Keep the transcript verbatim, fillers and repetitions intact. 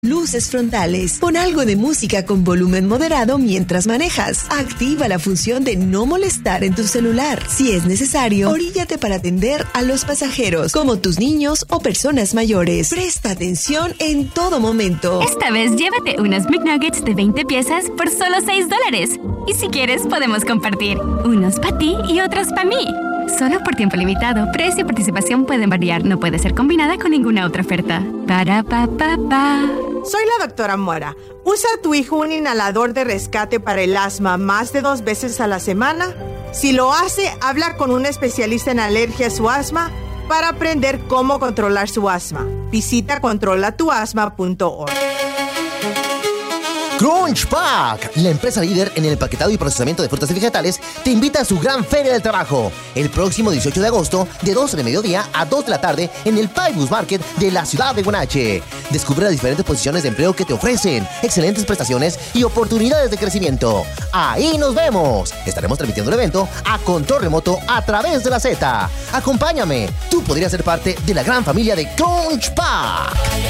Luces frontales. Pon algo de música con volumen moderado mientras manejas. Activa la función de no molestar en tu celular. Si es necesario, oríllate para atender a los pasajeros, como tus niños o personas mayores. Presta atención en todo momento. Esta vez llévate unos McNuggets de veinte piezas por solo seis dólares. Y si quieres, podemos compartir. Unos para ti y otros para mí. Solo por tiempo limitado. Precio y participación pueden variar. No puede ser combinada con ninguna otra oferta. Para pa pa pa. Soy la doctora Mora. ¿Usa tu hijo un inhalador de rescate para el asma más de dos veces a la semana? Si lo hace, habla con un especialista en alergias o asma para aprender cómo controlar su asma. Visita controla tu asma punto org. Crunch Pack, la empresa líder en el empaquetado y procesamiento de frutas y vegetales, te invita a su gran feria del trabajo el próximo dieciocho de agosto de doce de mediodía a dos de la tarde en el Paibus Market de la ciudad de Guanache. Descubre las diferentes posiciones de empleo que te ofrecen, excelentes prestaciones y oportunidades de crecimiento. ¡Ahí nos vemos! Estaremos transmitiendo el evento a control remoto a través de la Z. Acompáñame, tú podrías ser parte de la gran familia de Crunch Pack.